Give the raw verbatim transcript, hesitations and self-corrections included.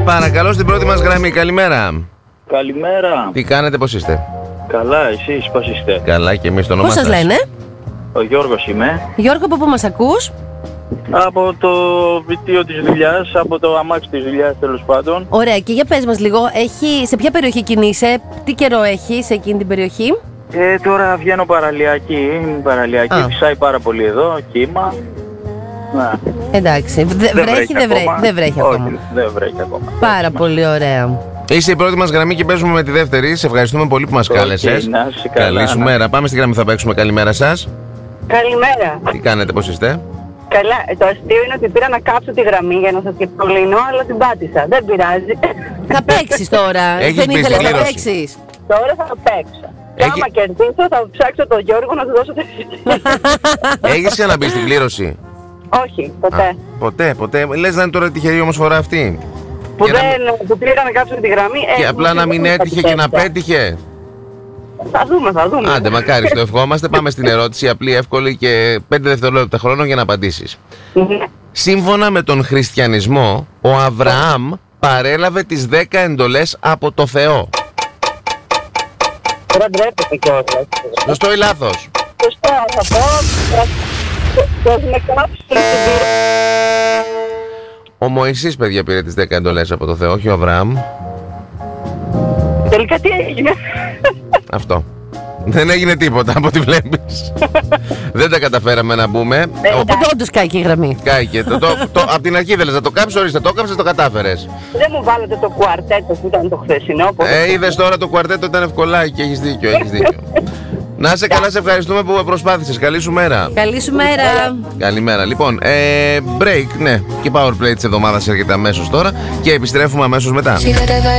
παρακαλώ στην πρώτη μας γραμμή. Καλημέρα. Καλημέρα. Τι κάνετε, πώς είστε? Καλά, εσείς πώς είστε? Καλά, και εμείς το όνομα Πώς σας λένε? Ο Γιώργος είμαι. Γιώργο, από πού μας ακούς? Από το βιτίο της δουλειάς, από το αμάξι της δουλειάς τέλος πάντων. Ωραία, και για πες μας λίγο, έχει, σε ποια περιοχή κινείσαι, τι καιρό έχει σε εκείνη την περιοχή? Ε, τώρα βγαίνω παραλιακή, είμαι παραλιακή, φυσάει πάρα πολύ εδώ, κύμα. Να. Εντάξει, Δε, δεν βρέχει, δεν βρέχει, δεν βρέχει ακόμα. Όχι, δεν βρέχει ακόμα. Πάρα πολύ ωραία. Είσαι η πρώτη μας γραμμή και παίζουμε με τη δεύτερη. Σε ευχαριστούμε πολύ που μας Okay, κάλεσες. να είσαι καλά. Καλή σου να. μέρα. Πάμε στη γραμμή που θα παίξουμε. Καλημέρα σας. Καλημέρα. Τι κάνετε, πώς είστε? Καλά, το αστείο είναι ότι πήρα να κάψω τη γραμμή για να σας διευκολύνω, αλλά την πάτησα. Δεν πειράζει. Θα παίξεις τώρα. Έχεις Δεν μπει ήθελες στην να κλήρωση. παίξεις? Τώρα θα παίξω. Και Έχει- άμα κερδίσω θα ψάξω τον Γιώργο να του δώσω τα εισιτήρια. Έχεις ξαναμπεί στην κλήρωση? Όχι, ποτέ. Α, ποτέ, ποτέ. Λες να είναι τώρα τυχερή όμως φορά αυτή. Που, και να- δεν, που πήρα να κάψω τη γραμμή. Και ε, απλά να μην δεν θα έτυχε την και να παίξω. πέτυχε. Θα δούμε, θα δούμε. Άντε, μακάρι, το ευχόμαστε. Πάμε στην ερώτηση, απλή, εύκολη και πέντε δευτερόλεπτα χρόνο για να απαντήσεις. Ναι. Σύμφωνα με τον χριστιανισμό, ο Αβραάμ παρέλαβε τις δέκα εντολές από το Θεό. Τώρα ντρέπεται κιόλας. Σωστό ή λάθος? Σωστά, θα πω. Θα με κάψω την εισιτήρια. Ο Μωυσής, παιδιά, πήρε τις δέκα εντολές από το Θεό, όχι ο Αβραάμ. Τελικά τι έγινε? Αυτό. Δεν έγινε τίποτα από ό,τι βλέπεις. Δεν τα καταφέραμε να μπούμε. Ο- Οπότε όντως κάει και η γραμμή. Κάηκε. Το, το, το, απ' την αρχή θέλεις να το κάψεις, ορίστε, το κάψες, το κατάφερες. Δεν μου βάλατε το κουαρτέτο που ήταν το χθεσινό. Ε, είδες τώρα το κουαρτέτο ήταν ευκολάκι και έχεις δίκιο, έχεις δίκιο. Να είσαι καλά, σε ευχαριστούμε που προσπάθησες. Καλή σου μέρα. Καλή σου μέρα. Καλημέρα. Λοιπόν, ε, break, ναι. Και power play της εβδομάδας έρχεται αμέσως τώρα και επιστρέφουμε αμέσως μετά. She got that